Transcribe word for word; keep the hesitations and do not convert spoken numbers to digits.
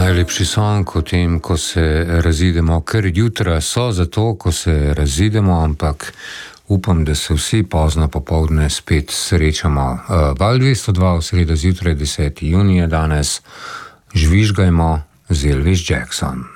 Najlepši song o tem, ko se razidemo, ker jutra so zato, ko se razidemo, ampak upam, da se vsi pozno popoldne spet srečamo. Uh, Val dvesto dva v sredo zjutraj, deseti junija danes, žvižgajmo z Elvis Jackson.